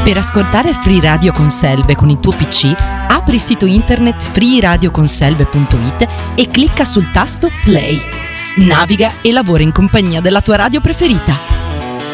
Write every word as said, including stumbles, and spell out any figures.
Per ascoltare Free Radio Conselve con il tuo P C, apri il sito internet free radio conselve punto it e clicca sul tasto Play. Naviga e lavora in compagnia della tua radio preferita.